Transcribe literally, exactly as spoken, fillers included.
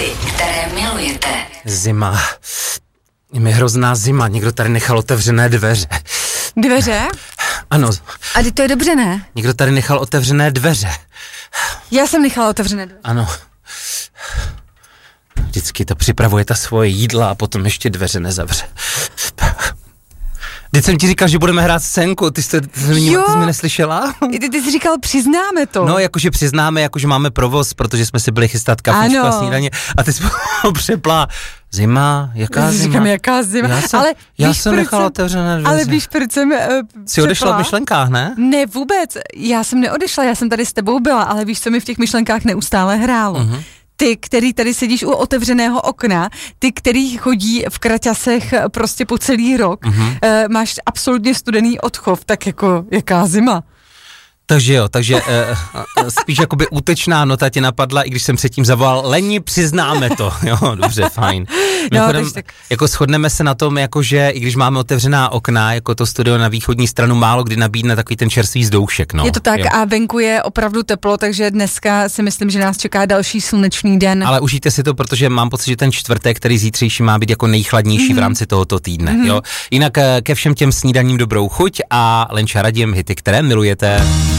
Hity, které milujete. Zima. Je mi hrozná zima, někdo tady nechal otevřené dveře. Dveře? Ano. A ty to je dobře, ne? Někdo tady nechal otevřené dveře. Já jsem nechala otevřené dveře. Ano. Vždycky to připravuje ta svoje jídla a potom ještě dveře nezavře. Teď jsem ti říkal, že budeme hrát scénku, ty jsi, to, ty jsi, ty jsi mi neslyšela? Ty, ty jsi říkal, přiznáme to. No, jakože přiznáme, jakože máme provoz, protože jsme si byli chystat kafičku a snídaně a ty jsi přeplá. Zima, jaká zima? Říkám, jaká zima. Já jsem, ale já jsem nechala otevřené dveře. Ale víš, proč jsem uh, Jsi odešla v myšlenkách, ne? Ne, vůbec. Já jsem neodešla, já jsem tady s tebou byla, ale víš, co mi v těch myšlenkách neustále hrálo? Uh-huh. Ty, který tady sedíš u otevřeného okna, ty, který chodí v kraťasech prostě po celý rok, uh-huh. uh, máš absolutně studený odchov, tak jako jaká zima. Takže jo, takže uh, spíš jakoby útečná nota tě napadla, i když jsem předtím zavolal, Leni, přiznáme to, jo, dobře, fajn. No, chodem, tak... Jako shodneme se na tom, jakože i když máme otevřená okna, jako to studio na východní stranu málo kdy nabídne takový ten čerstvý zdoušek, no. Je to tak, jo. A venku je opravdu teplo, takže dneska si myslím, že nás čeká další slunečný den. Ale užijte si to, protože mám pocit, že ten čtvrtek, který zítřejší má být jako nejchladnější mm-hmm. v rámci tohoto týdne, mm-hmm. jo. Jinak ke všem těm snídaním dobrou chuť a Lenča radím hity, které milujete.